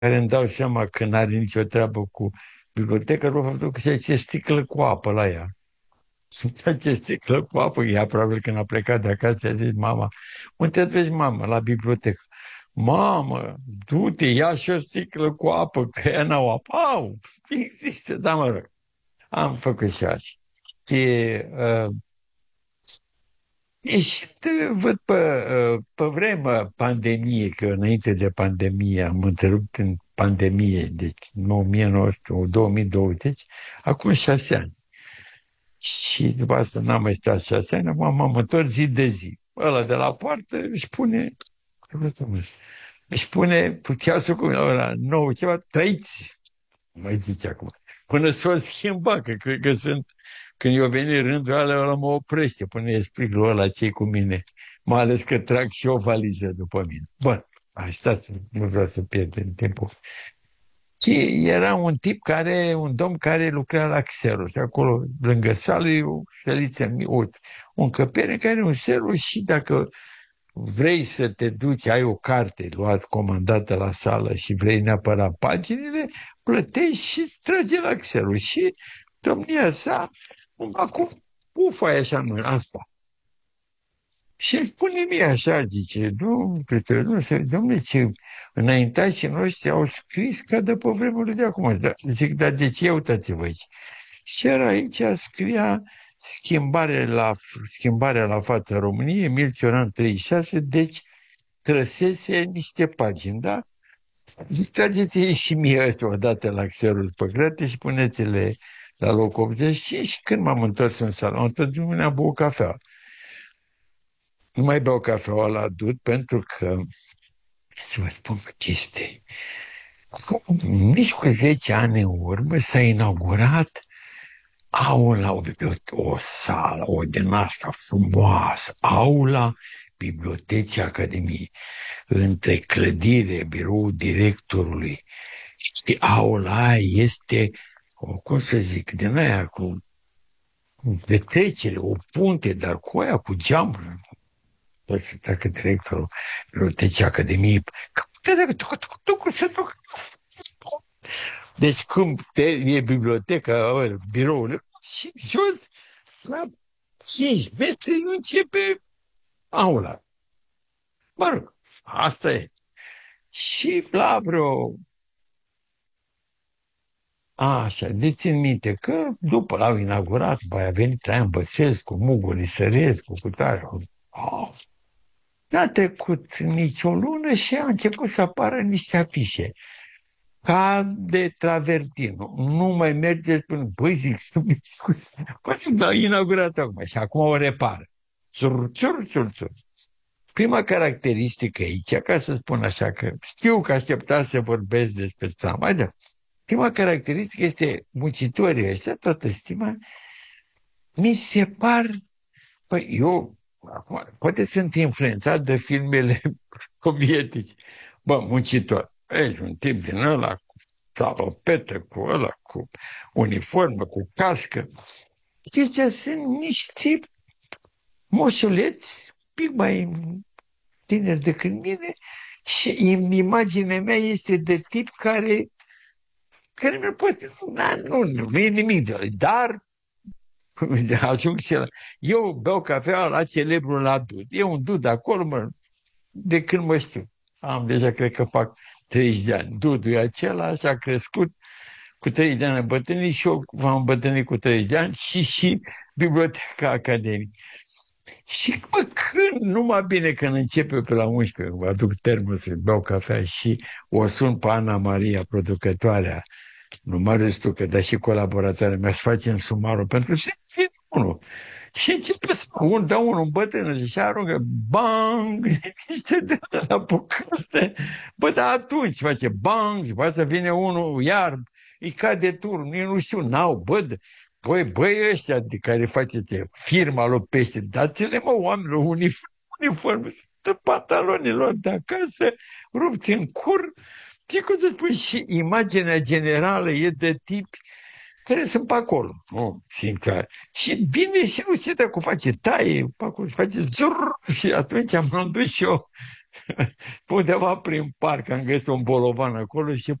care îmi dau seama că n-are nicio treabă cu biblioteca, doar faptul că și ce sticlă cu apă la ea. Ce sticlă cu apă, ea probabil când a plecat de acasă, a zis, mama, unde te duci, mama, la bibliotecă? Mamă, du-te, ia și o sticlă cu apă, că ea n-au apă. Au, există, da, mă rog. Am făcut și așa. Și, și văd pe vremea pandemiei, că înainte de pandemie am întrerupt în pandemie, deci în 1900, 2020, acum 6 ani. Și după asta n-am mai stat 6 ani, acum m-am întors zi de zi. Ăla de la poartă își pune cu ceasul cu ora 9 ceva, trăiți, mai zice acum. Până s-o schimba, că cred că sunt, când eu venit rândul ăla mă oprește până îi explic lui ăla ce cu mine. Mai ales că trag și o valiză după mine. Bun, așteptați, nu vreau să pierdem timpul. Și era un domn care lucra la Xerox. Acolo, lângă sală, e o săliță, o încăpere în care e un Xerox și dacă vrei să te duci, ai o carte luat comandată la sală și vrei neapărat paginile, plătești și tragi la Xerox. Și domnia sa, acum, ufa așa în mână, asta. Și îmi spune mie așa, zice, nu, Petre, nu, domnule, ce înaintașii noștri au scris ca de pe vremurile de acum. Da, zic, dar de ce? Uitați-vă aici. Și era aici, scria schimbarea la fața României, Milțioran 36, deci trăsese niște pagini, da? Zic, trageți și mie ăsta odată la Xerox pe grate și puneți-le la loc 85 și când m-am întors în salon, tot ne am băut cafea. Nu mai beau cafeaua la adult pentru că, să vă spun că ce este, acum, nici cu 10 ani în urmă s-a inaugurat aula, o sală, o din asta frumoasă, aula Bibliotecii Academiei, între clădire, biroul directorului. Și aula aia este, cum să zic, din aia de trecere, o punte, dar cu aia, cu geamuri, dacă directorul bibliotecii Academiei, deci cum e biblioteca, biroul, și jos, la 5 metri, începe aula. Mă rog, asta e. Și la vreo... Așa, de țin minte că după l-au inaugurat, mai a venit Traian Băsescu, Mugu Lisărescu, cu tare. N-a trecut nicio lună și a început să apară niște afișe. Ca de travertinu. Nu mai mergeți până... Băi, zic, să mi scuze. Păi, l-a inaugurat acum și acum o repară. Țur, țur, țur, țur. Prima caracteristică aici, ca să spun așa, că știu că așteptați să vorbesc despre tramvai, dar prima caracteristică este muncitorii ăștia, toată stima, mi se par, păi eu, acum, poate sunt influențat de filmele sovietice. Bă, muncitor, ești un tip din ăla, cu salopete, cu ăla, cu uniformă, cu cască. Deci sunt niște moșuleți, pic mai tineri decât mine, și imaginea mea este de tip care nu poate, nu e nimic de ăla, dar ajung și la... Eu beau cafea la celebrul la Dud. E un Dud acolo, de când mă știu. Am deja, cred că fac 30 de ani. Dudul e acela și a crescut cu 30 de ani îmbătrânit și eu v-am îmbătrânit cu 30 de ani și Biblioteca Academiei. Și mă, când, numai bine când începe pe la 11, vă aduc termosul, beau cafea și o sun pe Ana Maria, producătoarea, nu mă râs tu, că dar și colaboratoarea mea, să facem sumarul pentru unul. Și începe să dă unul bătrân și aruncă, bang, niște de la bucăste. Bă, dar atunci face bang și poate să vine unul, iar îi cade turn, eu nu știu, n-au, băi ăștia de care faceți firma lui Pește, dați-le mă oamenilor uniforme de pantalonilor de acasă, rupți în cur, și cum să spun, și imaginea generală e de tip care sunt pe acolo. Nu, simți. Și vine și nu știu dacă face taie pe acolo și face zur și atunci m-am dus și eu Undeva prin parc am găsit un bolovan acolo și